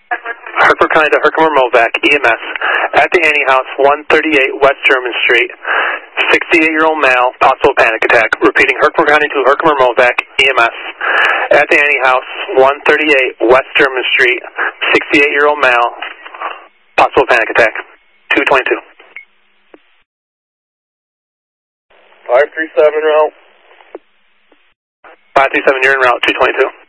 Hartford County to Herkimer Movac, EMS, at the Annie House, 138 West German Street, 68-year-old male, possible panic attack. Repeating, Herkimer County to Herkimer Movac, EMS, at the Annie House, 138 West German Street, 68-year-old male, possible panic attack. 222. 537 route. 537, you're en route, 222.